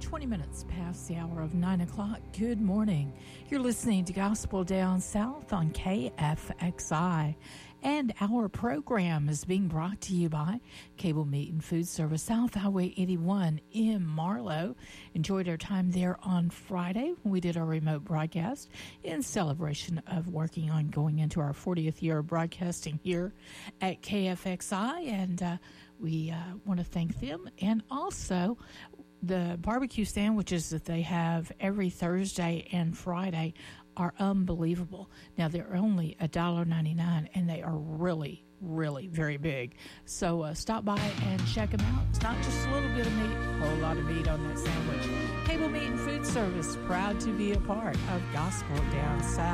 20 minutes past the hour of 9 o'clock. Good morning. You're listening to Gospel Down South on KFXI. And our program is being brought to you by Cable Meat and Food Service, South Highway 81 in Marlow. Enjoyed our time there on Friday when we did our remote broadcast in celebration of working on going into our 40th year of broadcasting here at KFXI. And we want to thank them. And also, the barbecue sandwiches that they have every Thursday and Friday are unbelievable. Now, they're only $1.99, and they are really, really very big. So stop by and check them out. It's not just a little bit of meat, a whole lot of meat on that sandwich. Cable Meat and Food Service, proud to be a part of Gospel Down South.